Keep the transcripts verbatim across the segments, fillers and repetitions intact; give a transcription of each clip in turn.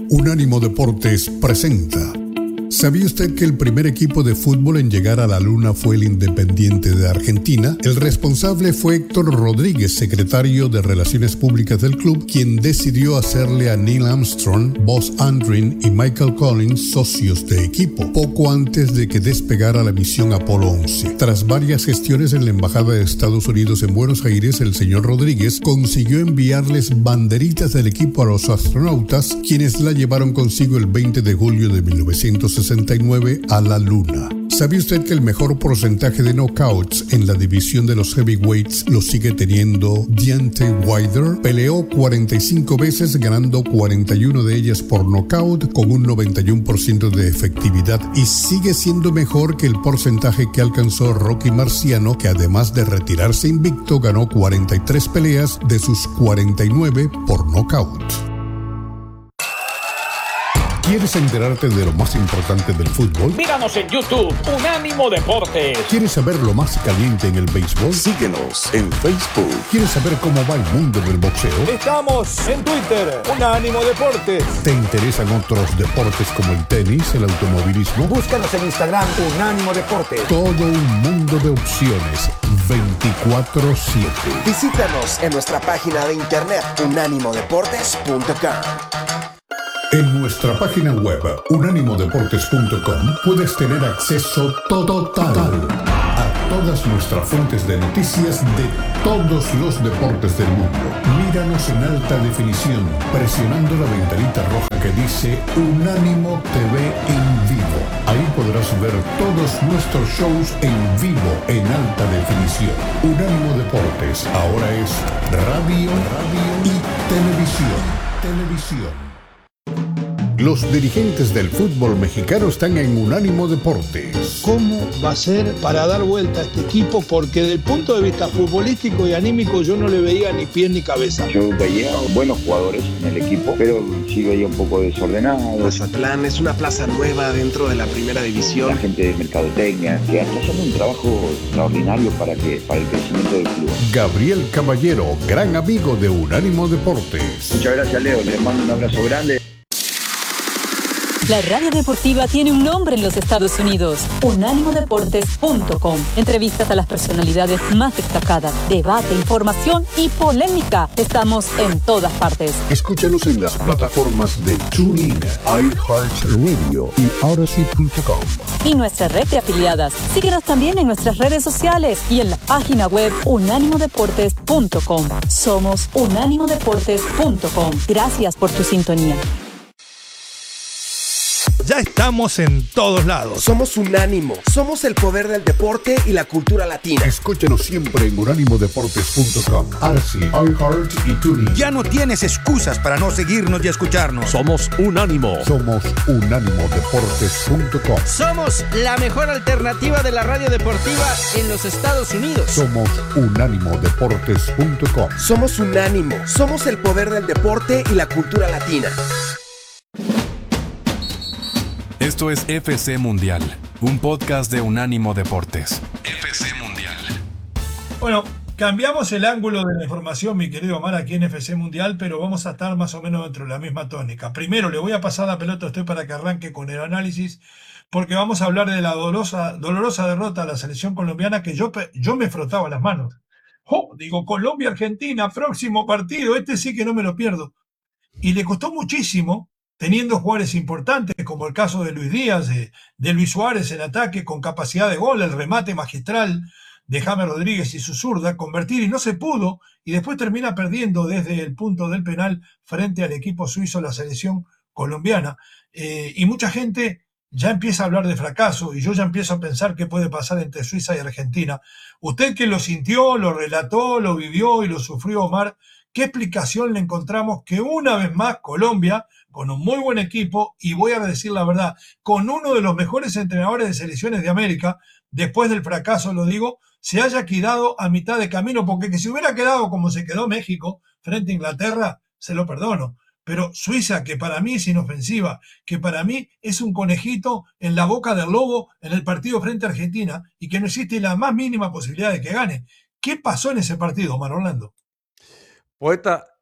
Unánimo Deportes presenta. ¿Sabía usted que el primer equipo de fútbol en llegar a la Luna fue el Independiente de Argentina? El responsable fue Héctor Rodríguez, secretario de Relaciones Públicas del club, quien decidió hacerle a Neil Armstrong, Buzz Aldrin y Michael Collins socios de equipo, poco antes de que despegara la misión Apolo once. Tras varias gestiones en la Embajada de Estados Unidos en Buenos Aires, el señor Rodríguez consiguió enviarles banderitas del equipo a los astronautas, quienes la llevaron consigo el veinte de julio de mil novecientos sesenta y nueve a la Luna. ¿Sabía usted que el mejor porcentaje de knockouts en la división de los heavyweights lo sigue teniendo Deontay Wilder? Peleó cuarenta y cinco veces, ganando cuarenta y una de ellas por knockout con un noventa y uno por ciento de efectividad, y sigue siendo mejor que el porcentaje que alcanzó Rocky Marciano, que además de retirarse invicto ganó cuarenta y tres peleas de sus cuarenta y nueve por knockout. ¿Quieres enterarte de lo más importante del fútbol? Míranos en YouTube, Unánimo Deportes. ¿Quieres saber lo más caliente en el béisbol? Síguenos en Facebook. ¿Quieres saber cómo va el mundo del boxeo? Estamos en Twitter, Unánimo Deportes. ¿Te interesan otros deportes como el tenis, el automovilismo? Búscanos en Instagram, Unánimo Deportes. Todo un mundo de opciones, veinticuatro siete. Visítanos en nuestra página de internet, unánimo deportes punto com. En nuestra página web, unánimo deportes punto com, puedes tener acceso total a todas nuestras fuentes de noticias de todos los deportes del mundo. Míranos en alta definición, presionando la ventanita roja que dice Unánimo T V en vivo. Ahí podrás ver todos nuestros shows en vivo en alta definición. Unánimo Deportes ahora es radio, radio y televisión. Televisión. Los dirigentes del fútbol mexicano están en Unánimo Deportes. ¿Cómo va a ser para dar vuelta a este equipo? Porque desde el punto de vista futbolístico y anímico yo no le veía ni pie ni cabeza. Yo veía buenos jugadores en el equipo, pero sí veía un poco desordenado. Mazatlán es una plaza nueva dentro de la primera división. La gente de mercadotecnia, que está haciendo un trabajo extraordinario para, que, para el crecimiento del club. Gabriel Caballero, gran amigo de Unánimo Deportes. Muchas gracias, Leo. Les mando un abrazo grande. La radio deportiva tiene un nombre en los Estados Unidos, unánimo deportes punto com. Entrevistas a las personalidades más destacadas, debate, información y polémica. Estamos en todas partes. Escúchanos en las plataformas de TuneIn, iHeartRadio y Odyssey punto com. Y nuestra red de afiliadas. Síguenos también en nuestras redes sociales y en la página web unánimo deportes punto com. Somos unánimo deportes punto com. Gracias por tu sintonía. Ya estamos en todos lados. Somos Unánimo. Somos el poder del deporte y la cultura latina. Escúchanos siempre en unánimo deportes punto com, Odyssey, iHeart y TuneIn. Ya no tienes excusas para no seguirnos y escucharnos. Somos Unánimo. Somos unánimo deportes punto com. Somos la mejor alternativa de la radio deportiva en los Estados Unidos. Somos unánimo deportes punto com. Somos Unánimo. Somos el poder del deporte y la cultura latina. Esto es F C Mundial, un podcast de Unánimo Deportes. F C Mundial. Bueno, cambiamos el ángulo de la información, mi querido Omar, aquí en F C Mundial, pero vamos a estar más o menos dentro de la misma tónica. Primero, le voy a pasar la pelota a usted para que arranque con el análisis, porque vamos a hablar de la dolorosa, dolorosa derrota a la selección colombiana, que yo, yo me frotaba las manos. Oh, digo, Colombia-Argentina, próximo partido, este sí que no me lo pierdo. Y le costó muchísimo, teniendo jugadores importantes, como el caso de Luis Díaz, de, de Luis Suárez en ataque con capacidad de gol, el remate magistral de James Rodríguez y su zurda, convertir, y no se pudo, y después termina perdiendo desde el punto del penal frente al equipo suizo, la selección colombiana. Eh, y mucha gente ya empieza a hablar de fracaso, y yo ya empiezo a pensar qué puede pasar entre Suiza y Argentina. Usted que lo sintió, lo relató, lo vivió y lo sufrió, Omar, ¿qué explicación le encontramos que una vez más Colombia, con un muy buen equipo, y voy a decir la verdad, con uno de los mejores entrenadores de selecciones de América, después del fracaso, lo digo, se haya quedado a mitad de camino? Porque que si hubiera quedado como se quedó México frente a Inglaterra, se lo perdono. Pero Suiza, que para mí es inofensiva, que para mí es un conejito en la boca del lobo en el partido frente a Argentina, y que no existe la más mínima posibilidad de que gane. ¿Qué pasó en ese partido, Omar Orlando? Poeta,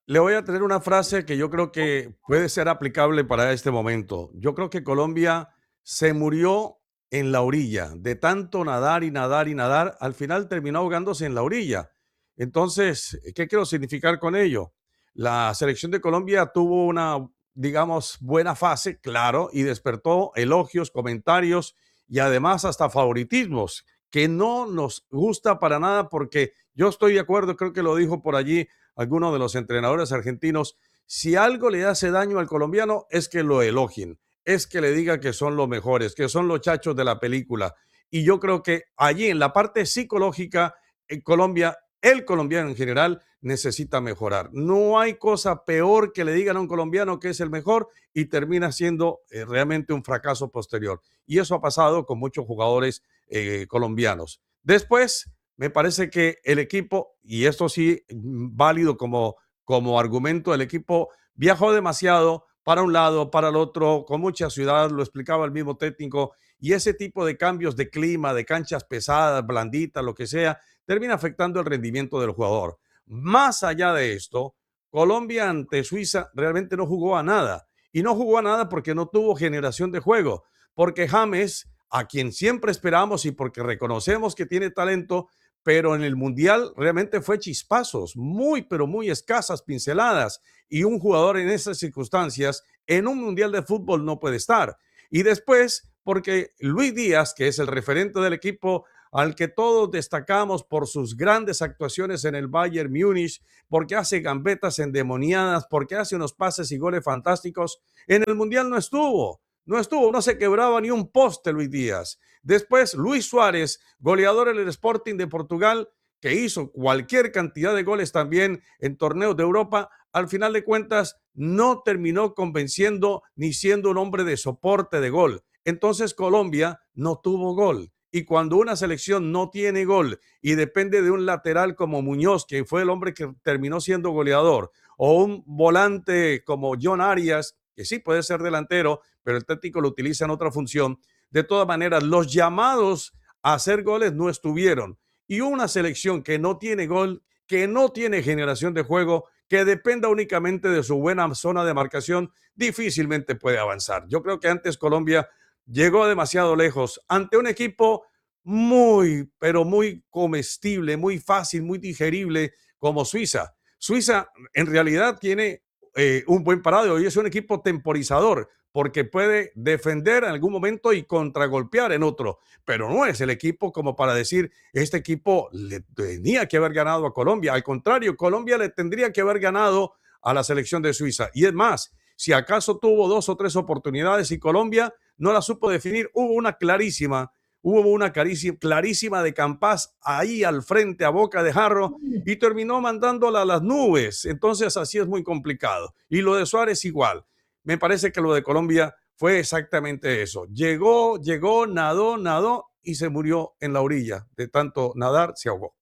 le voy a tener una frase que yo creo que puede ser aplicable para este momento. Yo creo que Colombia se murió en la orilla. De tanto nadar y nadar y nadar, al final terminó ahogándose en la orilla. Entonces, ¿qué quiero significar con ello? La selección de Colombia tuvo una, digamos, buena fase, claro, y despertó elogios, comentarios y además hasta favoritismos, que no nos gusta para nada, porque yo estoy de acuerdo, creo que lo dijo por allí alguno de los entrenadores argentinos: si algo le hace daño al colombiano es que lo elogien, es que le diga que son los mejores, que son los chachos de la película. Y yo creo que allí en la parte psicológica, en Colombia, el colombiano en general necesita mejorar. No hay cosa peor que le digan a un colombiano que es el mejor y termina siendo eh, realmente un fracaso posterior. Y eso ha pasado con muchos jugadores eh, colombianos. Después, me parece que el equipo, y esto sí, válido como, como argumento, el equipo viajó demasiado para un lado, para el otro, con mucha ciudad, lo explicaba el mismo técnico, y ese tipo de cambios de clima, de canchas pesadas, blanditas, lo que sea, termina afectando el rendimiento del jugador. Más allá de esto, Colombia ante Suiza realmente no jugó a nada, y no jugó a nada porque no tuvo generación de juego, porque James, a quien siempre esperamos y porque reconocemos que tiene talento, pero en el Mundial realmente fue chispazos, muy, pero muy escasas pinceladas, y un jugador en esas circunstancias en un Mundial de fútbol no puede estar. Y después, porque Luis Díaz, que es el referente del equipo al que todos destacamos por sus grandes actuaciones en el Bayern Múnich, porque hace gambetas endemoniadas, porque hace unos pases y goles fantásticos, en el Mundial no estuvo. No estuvo, no se quebraba ni un poste Luis Díaz. Después, Luis Suárez, goleador en el Sporting de Portugal, que hizo cualquier cantidad de goles también en torneos de Europa, al final de cuentas no terminó convenciendo ni siendo un hombre de soporte de gol. Entonces Colombia no tuvo gol. Y cuando una selección no tiene gol y depende de un lateral como Muñoz, que fue el hombre que terminó siendo goleador, o un volante como John Arias, que sí puede ser delantero, pero el técnico lo utiliza en otra función. De todas maneras, los llamados a hacer goles no estuvieron. Y una selección que no tiene gol, que no tiene generación de juego, que dependa únicamente de su buena zona de marcación, difícilmente puede avanzar. Yo creo que antes Colombia llegó demasiado lejos ante un equipo muy, pero muy comestible, muy fácil, muy digerible como Suiza. Suiza en realidad tiene eh, un buen parado y es un equipo temporizador, porque puede defender en algún momento y contragolpear en otro, pero no es el equipo como para decir, este equipo le tenía que haber ganado a Colombia. Al contrario, Colombia le tendría que haber ganado a la selección de Suiza. Y es más, si acaso tuvo dos o tres oportunidades y Colombia no la supo definir, hubo una clarísima, hubo una clarísima, clarísima de Campas ahí al frente, a boca de jarro, y terminó mandándola a las nubes. Entonces así es muy complicado. Y lo de Suárez igual. Me parece que lo de Colombia fue exactamente eso. Llegó, llegó, nadó, nadó y se murió en la orilla. De tanto nadar, se ahogó.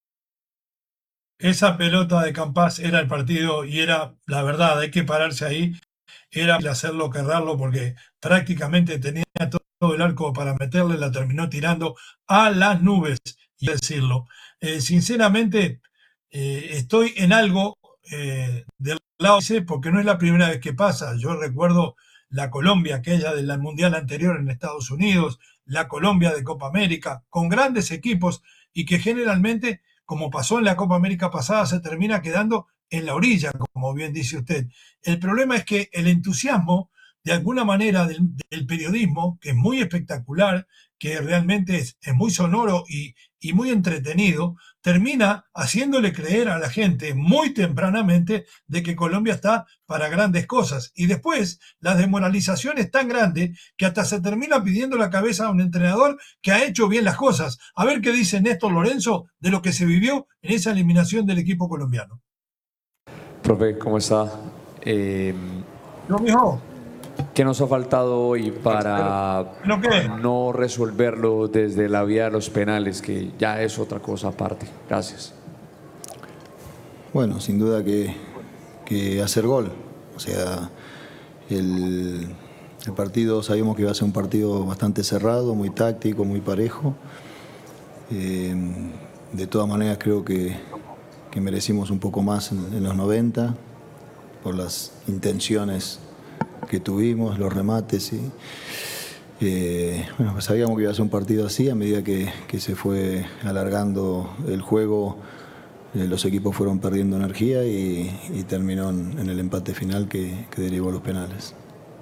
Esa pelota de Campas era el partido y era, la verdad, hay que pararse ahí. Era hacerlo, querrarlo, porque prácticamente tenía todo el arco para meterle, la terminó tirando a las nubes, y decirlo. Eh, sinceramente, eh, estoy en algo eh, del lado ese, porque no es la primera vez que pasa. Yo recuerdo la Colombia, aquella del Mundial anterior en Estados Unidos, la Colombia de Copa América, con grandes equipos, y que generalmente, como pasó en la Copa América pasada, se termina quedando en la orilla, como bien dice usted. El problema es que el entusiasmo, de alguna manera, del, del periodismo, que es muy espectacular, que realmente es, es muy sonoro y, y muy entretenido, termina haciéndole creer a la gente muy tempranamente de que Colombia está para grandes cosas. Y después, la desmoralización es tan grande que hasta se termina pidiendo la cabeza a un entrenador que ha hecho bien las cosas. A ver qué dice Néstor Lorenzo de lo que se vivió en esa eliminación del equipo colombiano. Profe, ¿cómo está? Eh, no, mijo. ¿Qué nos ha faltado hoy para ¿Lo qué? no resolverlo desde la vía de los penales, que ya es otra cosa aparte? Gracias. Bueno, sin duda que, que hacer gol. O sea, el, el partido, sabíamos que iba a ser un partido bastante cerrado, muy táctico, muy parejo. Eh, de todas maneras creo que, que merecimos un poco más en, en los noventa. por las intenciones que tuvimos, los remates. ¿Sí? Eh, bueno, pues sabíamos que iba a ser un partido así. A medida que, que se fue alargando el juego, eh, los equipos fueron perdiendo energía y, y terminó en, en el empate final que, que derivó a los penales.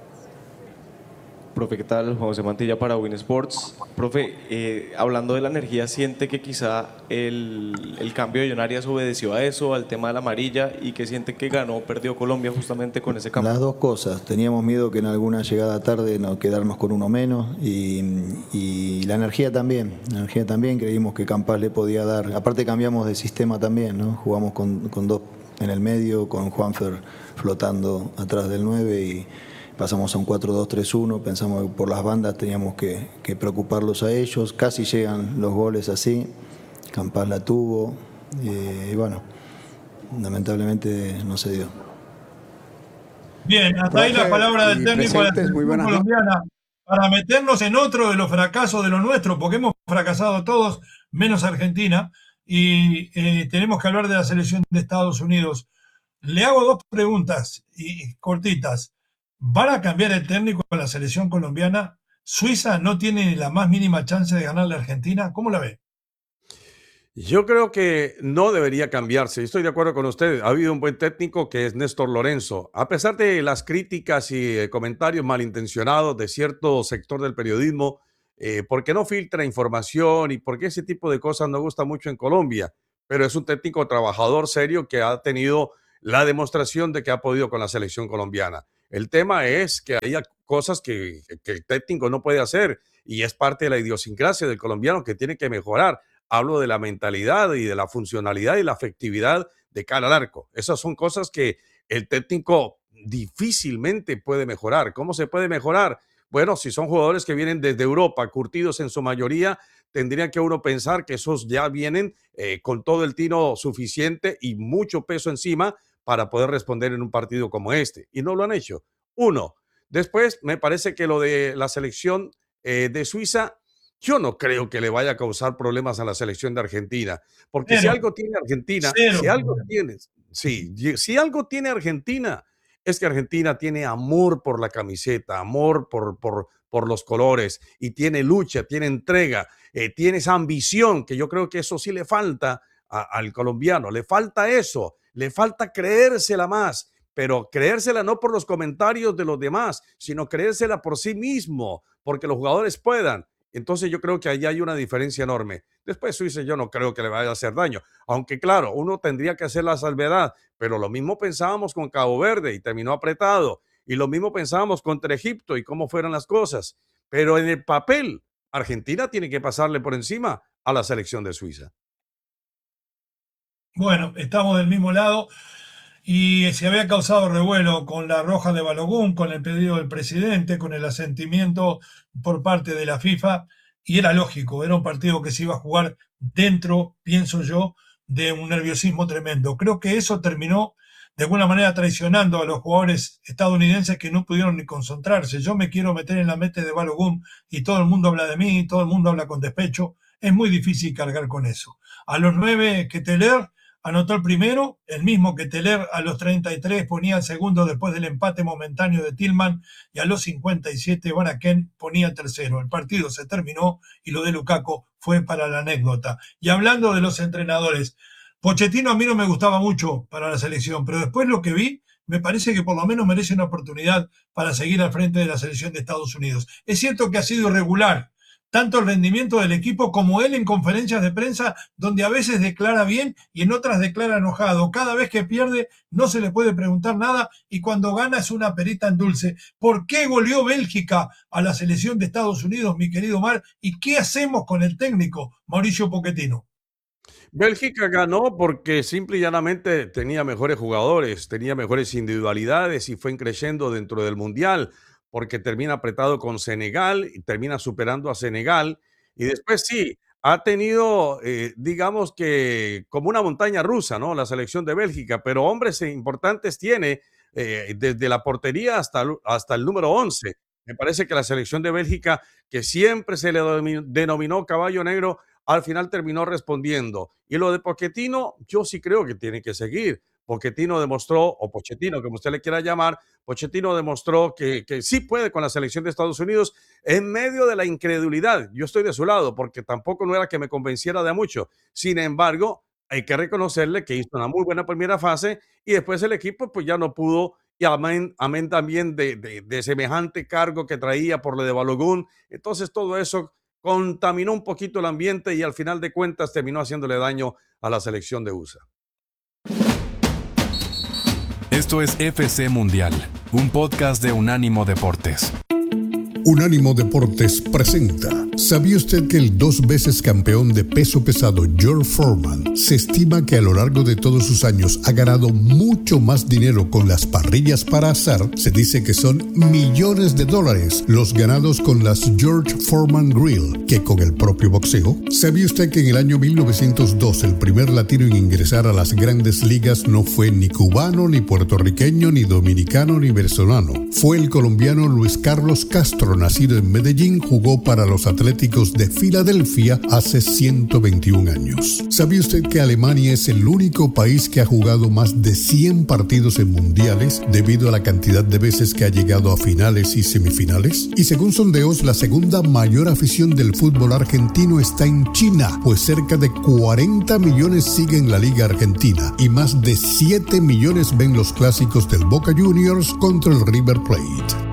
Profe, ¿qué tal? Juan José Mantilla para Win Sports. Profe, eh, hablando de la energía, ¿siente que quizá el, el cambio de John Arias obedeció a eso, al tema de la amarilla, y que siente que ganó o perdió Colombia justamente con ese cambio? Las dos cosas. Teníamos miedo que en alguna llegada tarde no quedarnos con uno menos y, y la energía también. La energía también, creímos que Campas le podía dar. Aparte cambiamos de sistema también, ¿no? Jugamos con, con dos en el medio, con Juanfer flotando atrás del nueve y pasamos a un cuatro dos tres uno, pensamos que por las bandas teníamos que, que preocuparlos a ellos, casi llegan los goles así, Campas la tuvo, eh, y bueno, lamentablemente no se dio. Bien, hasta ahí la palabra del técnico de la selección colombiana, para meternos en otro de los fracasos de los nuestros, porque hemos fracasado todos, menos Argentina, y eh, tenemos que hablar de la selección de Estados Unidos. Le hago dos preguntas y cortitas. ¿Van a cambiar el técnico en la selección colombiana? ¿Suiza no tiene ni la más mínima chance de ganarle a Argentina? ¿Cómo la ve? Yo creo que no debería cambiarse. Estoy de acuerdo con usted. Ha habido un buen técnico que es Néstor Lorenzo. A pesar de las críticas y eh, comentarios malintencionados de cierto sector del periodismo, eh, porque no filtra información y porque ese tipo de cosas no gusta mucho en Colombia. Pero es un técnico trabajador, serio, que ha tenido la demostración de que ha podido con la selección colombiana. El tema es que hay cosas que, que el técnico no puede hacer y es parte de la idiosincrasia del colombiano que tiene que mejorar. Hablo de la mentalidad y de la funcionalidad y la efectividad de cara al arco. Esas son cosas que el técnico difícilmente puede mejorar. ¿Cómo se puede mejorar? Bueno, si son jugadores que vienen desde Europa, curtidos en su mayoría, tendría que uno pensar que esos ya vienen eh, con todo el tino suficiente y mucho peso encima para poder responder en un partido como este. Y no lo han hecho. Uno. Después, me parece que lo de la selección eh, de Suiza, yo no creo que le vaya a causar problemas a la selección de Argentina. Porque Cero. si algo tiene Argentina, Cero. si algo tiene, sí, si algo tiene Argentina, es que Argentina tiene amor por la camiseta, amor por, por, por los colores, y tiene lucha, tiene entrega, eh, tiene esa ambición, que yo creo que eso sí le falta a, al colombiano, le falta eso. Le falta creérsela más, pero creérsela no por los comentarios de los demás, sino creérsela por sí mismo, porque los jugadores puedan. Entonces yo creo que ahí hay una diferencia enorme. Después Suiza yo no creo que le vaya a hacer daño, aunque claro, uno tendría que hacer la salvedad, pero lo mismo pensábamos con Cabo Verde y terminó apretado, y lo mismo pensábamos contra Egipto y cómo fueron las cosas, pero en el papel Argentina tiene que pasarle por encima a la selección de Suiza. Bueno, estamos del mismo lado y se había causado revuelo con la roja de Balogun, con el pedido del presidente, con el asentimiento por parte de la FIFA, y era lógico, era un partido que se iba a jugar dentro, pienso yo, de un nerviosismo tremendo. Creo que eso terminó de alguna manera traicionando a los jugadores estadounidenses que no pudieron ni concentrarse. Yo me quiero meter en la mente de Balogun y todo el mundo habla de mí, todo el mundo habla con despecho. Es muy difícil cargar con eso. A los nueve que Teler anotó el primero, el mismo que Teler a los treinta y tres ponía el segundo después del empate momentáneo de Tillman, y a los cincuenta y siete Van Aken ponía el tercero. El partido se terminó y lo de Lukaku fue para la anécdota. Y hablando de los entrenadores, Pochettino a mí no me gustaba mucho para la selección, pero después lo que vi, me parece que por lo menos merece una oportunidad para seguir al frente de la selección de Estados Unidos. Es cierto que ha sido irregular, tanto el rendimiento del equipo como él en conferencias de prensa, donde a veces declara bien y en otras declara enojado. Cada vez que pierde no se le puede preguntar nada y cuando gana es una perita en dulce. ¿Por qué goleó Bélgica a la selección de Estados Unidos, mi querido Mar? ¿Y qué hacemos con el técnico Mauricio Pochettino? Bélgica ganó porque simple y llanamente tenía mejores jugadores, tenía mejores individualidades y fue creciendo dentro del Mundial, porque termina apretado con Senegal y termina superando a Senegal. Y después sí, ha tenido, eh, digamos que como una montaña rusa, ¿no? La selección de Bélgica, pero hombres importantes tiene, eh, desde la portería hasta, hasta el número once. Me parece que la selección de Bélgica, que siempre se le denominó caballo negro, al final terminó respondiendo. Y lo de Pochettino, yo sí creo que tiene que seguir, Pochettino demostró, o Pochettino, como usted le quiera llamar, Pochettino demostró que, que sí puede con la selección de Estados Unidos en medio de la incredulidad. Yo estoy de su lado porque tampoco no era que me convenciera de mucho. Sin embargo, hay que reconocerle que hizo una muy buena primera fase y después el equipo pues ya no pudo, y amén, amén también de, de, de semejante cargo que traía por lo de Balogun. Entonces todo eso contaminó un poquito el ambiente y al final de cuentas terminó haciéndole daño a la selección de U S A. Esto es F C Mundial, un podcast de Unánimo Deportes. Unánimo Deportes presenta. ¿Sabía usted que el dos veces campeón de peso pesado George Foreman se estima que a lo largo de todos sus años ha ganado mucho más dinero con las parrillas para asar? Se dice que son millones de dólares los ganados con las George Foreman Grill que con el propio boxeo. ¿Sabía usted que en el año mil novecientos dos el primer latino en ingresar a las grandes ligas no fue ni cubano, ni puertorriqueño, ni dominicano, ni venezolano? Fue el colombiano Luis Carlos Castro, nacido en Medellín, jugó para los Atléticos de Filadelfia hace ciento veintiún años. ¿Sabía usted que Alemania es el único país que ha jugado más de cien partidos en mundiales debido a la cantidad de veces que ha llegado a finales y semifinales? Y según sondeos, la segunda mayor afición del fútbol argentino está en China, pues cerca de cuarenta millones siguen la Liga Argentina y más de siete millones ven los clásicos del Boca Juniors contra el River Plate.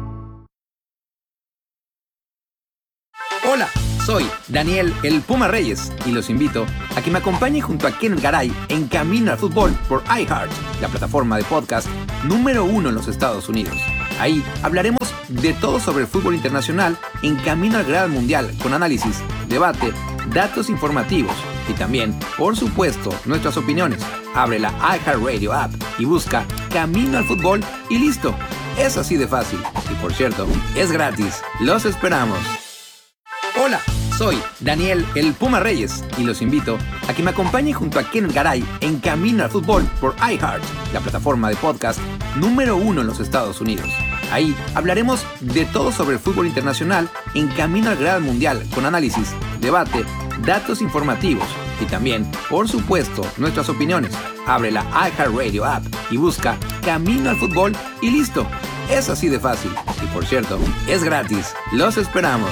Hola, soy Daniel el Puma Reyes y los invito a que me acompañen junto a Kenneth Garay en Camino al Fútbol por iHeart, la plataforma de podcast número uno en los Estados Unidos. Ahí hablaremos de todo sobre el fútbol internacional en Camino al Gran Mundial, con análisis, debate, datos informativos y también, por supuesto, nuestras opiniones. Abre la iHeartRadio app y busca Camino al Fútbol y listo. Es así de fácil. Y por cierto, es gratis. Los esperamos. Hola, soy Daniel el Puma Reyes y los invito a que me acompañen junto a Kenneth Garay en Camino al Fútbol por iHeart, la plataforma de podcast número uno en los Estados Unidos. Ahí hablaremos de todo sobre el fútbol internacional en Camino al Gran Mundial, con análisis, debate, datos informativos y también, por supuesto, nuestras opiniones. Abre la iHeartRadio app y busca Camino al Fútbol y listo. Es así de fácil. Y por cierto, es gratis. Los esperamos.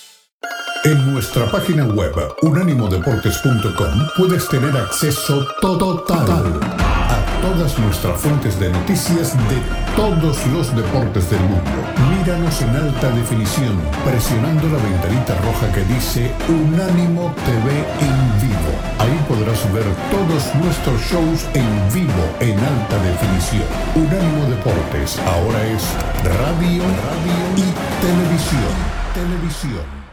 En nuestra página web unánimo deportes punto com puedes tener acceso total a todas nuestras fuentes de noticias de todos los deportes del mundo. Míranos en alta definición presionando la ventanita roja que dice Unánimo T V en vivo. Ahí podrás ver todos nuestros shows en vivo en alta definición. Unánimo Deportes ahora es radio, radio y televisión. Televisión.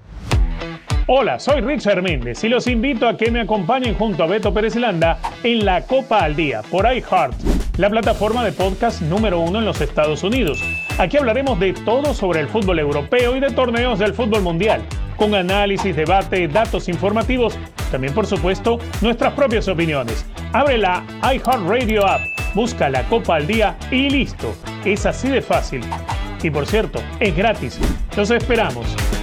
Hola, soy Richard Méndez y los invito a que me acompañen junto a Beto Pérez Landa en La Copa al Día por iHeart, la plataforma de podcast número uno en los Estados Unidos. Aquí hablaremos de todo sobre el fútbol europeo y de torneos del fútbol mundial, con análisis, debate, datos informativos, también por supuesto nuestras propias opiniones. Abre la iHeartRadio app, busca La Copa al Día y listo. Es así de fácil. Y por cierto, es gratis. Los esperamos.